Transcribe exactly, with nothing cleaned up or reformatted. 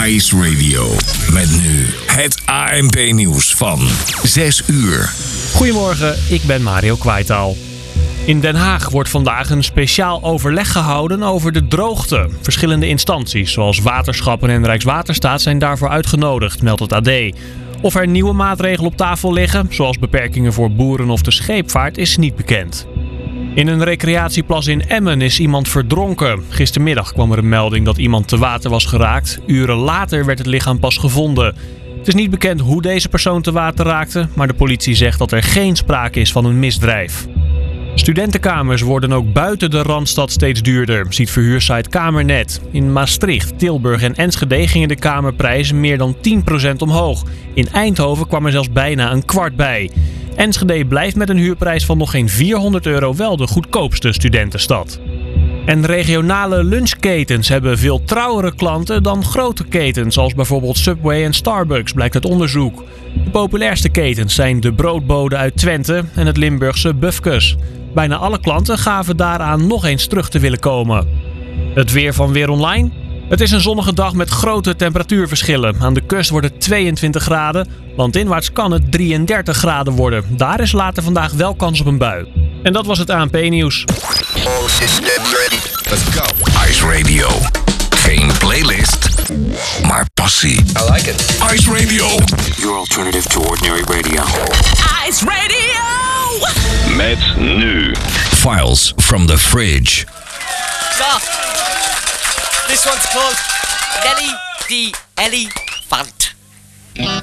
Ice Radio. Met nu het A N P-nieuws van zes uur. Goedemorgen, ik ben Mario Kwaitaal. In Den Haag wordt vandaag een speciaal overleg gehouden over de droogte. Verschillende instanties, zoals waterschappen en Rijkswaterstaat, zijn daarvoor uitgenodigd, meldt het A D. Of er nieuwe maatregelen op tafel liggen, zoals beperkingen voor boeren of de scheepvaart, is niet bekend. In een recreatieplas in Emmen is iemand verdronken. Gistermiddag kwam er een melding dat iemand te water was geraakt. Uren later werd het lichaam pas gevonden. Het is niet bekend hoe deze persoon te water raakte, maar de politie zegt dat er geen sprake is van een misdrijf. Studentenkamers worden ook buiten de Randstad steeds duurder, ziet verhuursite Kamernet. In Maastricht, Tilburg en Enschede gingen de kamerprijzen meer dan tien procent omhoog. In Eindhoven kwam er zelfs bijna een kwart bij. Enschede blijft met een huurprijs van nog geen vierhonderd euro wel de goedkoopste studentenstad. En regionale lunchketens hebben veel trouwere klanten dan grote ketens, zoals bijvoorbeeld Subway en Starbucks, blijkt uit onderzoek. De populairste ketens zijn de Broodbode uit Twente en het Limburgse Bufkes. Bijna alle klanten gaven daaraan nog eens terug te willen komen. Het weer van Weer Online. Het is een zonnige dag met grote temperatuurverschillen. Aan de kust wordt het tweeëntwintig graden. Landinwaarts kan het drieëndertig graden worden. Daar is later vandaag wel kans op een bui. En dat was het A N P-nieuws. Let's go. Ice Radio. Geen playlist, maar passie. I like it. Ice Radio. Your alternative to ordinary radio. Ice Radio! Met nu Files from the Fridge. Stop. This one's called Nelly the Elephant.